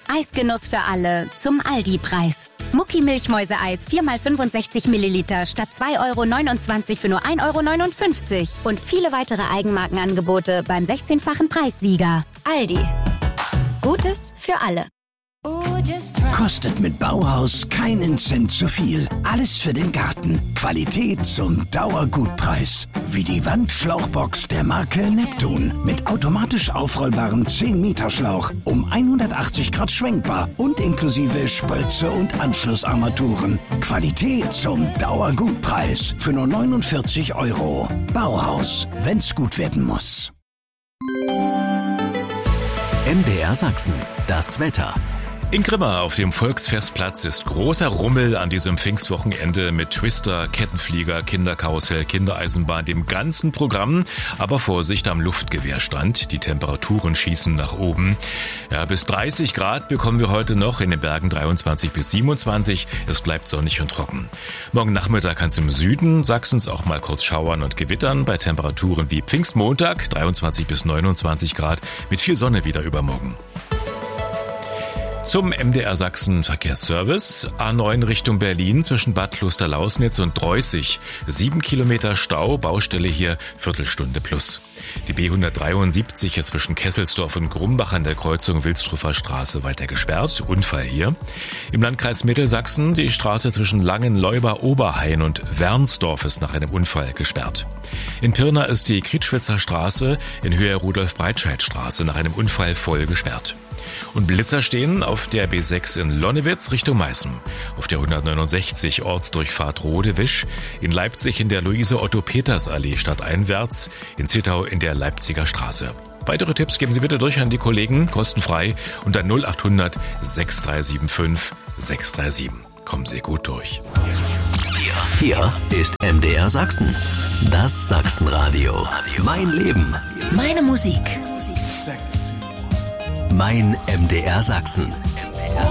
Eisgenuss für alle zum Aldi-Preis. Mucki-Milchmäuseeis 4x65 Milliliter statt 2,29 € für nur 1,59 € und viele weitere Eigenmarkenangebote beim 16-fachen Preissieger. Aldi. Gutes für alle. Kostet mit Bauhaus keinen Cent zu viel. Alles für den Garten. Qualität zum Dauergutpreis. Wie die Wandschlauchbox der Marke Neptun. Mit automatisch aufrollbarem 10-Meter-Schlauch. Um 180 Grad schwenkbar. Und inklusive Spritze und Anschlussarmaturen. Qualität zum Dauergutpreis. Für nur 49 €. Bauhaus. Wenn's gut werden muss. MDR Sachsen. Das Wetter. In Grimma auf dem Volksfestplatz ist großer Rummel an diesem Pfingstwochenende mit Twister, Kettenflieger, Kinderkarussell, Kindereisenbahn, dem ganzen Programm. Aber Vorsicht am Luftgewehrstand, die Temperaturen schießen nach oben. Ja, bis 30 Grad bekommen wir heute noch, in den Bergen 23 bis 27. Es bleibt sonnig und trocken. Morgen Nachmittag kann es im Süden Sachsens auch mal kurz schauern und gewittern bei Temperaturen wie Pfingstmontag 23 bis 29 Grad mit viel Sonne wieder übermorgen. Zum MDR Sachsen Verkehrsservice. A9 Richtung Berlin zwischen Bad Klosterlausnitz und Dreußig. 7 Kilometer Stau, Baustelle hier, Viertelstunde plus. Die B173 ist zwischen Kesselsdorf und Grumbach an der Kreuzung Wilstruffer Straße weiter gesperrt. Unfall hier. Im Landkreis Mittelsachsen die Straße zwischen Langenleuba-Oberhain und Wernsdorf ist nach einem Unfall gesperrt. In Pirna ist die Krietschwitzer Straße in Höhe Rudolf-Breitscheid-Straße nach einem Unfall voll gesperrt. Und Blitzer stehen auf der B6 in Lonnewitz Richtung Meißen, auf der 169 Ortsdurchfahrt Rodewisch, in Leipzig in der Luise-Otto-Peters-Allee stadteinwärts, in Zittau in der Leipziger Straße. Weitere Tipps geben Sie bitte durch an die Kollegen, kostenfrei, unter 0800 6375 637. Kommen Sie gut durch. Hier ist MDR Sachsen. Das Sachsenradio. Mein Leben. Meine Musik. Mein MDR Sachsen.